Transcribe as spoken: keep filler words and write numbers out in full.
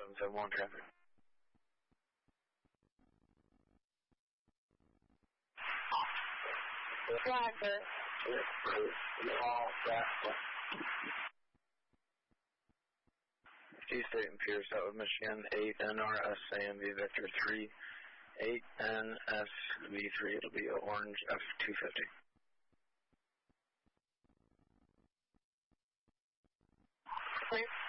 seven seven one traffic. Driver. East eight and Pierce, Outwood, Michigan, eight N R S A M V Vector three, eight N S V three, it'll be an orange F two fifty. Clear.